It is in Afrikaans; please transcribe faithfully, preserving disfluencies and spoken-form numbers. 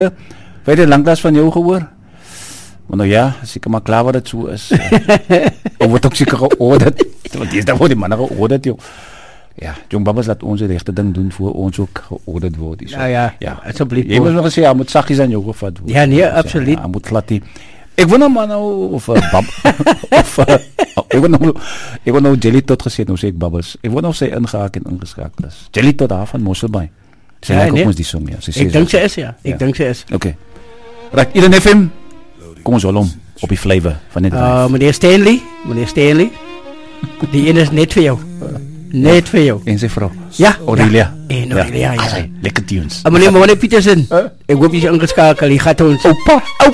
Weet jy lanklaas van jou gehoor? Maar nou ja, seker maar klaar wat dit so is. Of word ook seker geaudit. Want dis dan word die manne geaudit, joh. Ja, jong babbels laat ons die regte ding doen voor ons ook geaudit word. So. Ja, ja, ja. asseblief. Jy moet nog gesê, hy moet saggies aan jou gevat word. Ja, nee, absoluut. Ja, hy moet glad nie. Ek wil nou maar nou, of uh, bab, of, uh, ek wil nou, ek wil nou Jelly Tot gesê, nou sê ek babbels. Ek wil nou sê ingehaak en ingeskakel is. Jelly Tot daar van Mosselbaai. Sy Ja, lyk nee. op ons die song, ja. Sy sê Ek so. dink sy is, ja. Ek Ja. dink sy is. Okay. Raak Eden F M. Kom ons hol hom op die flavor van net Uh, meneer Stanley, meneer Stanley, die ene is net vir jou. Net vir jou. en sy vrou. Ja. Aurelia. Ja. En Aurelia, ja. Asai, lekker tunes. Uh, meneer Mone Petersen, ek hoop jy is ingeskakel, jy gaat ons. Opa.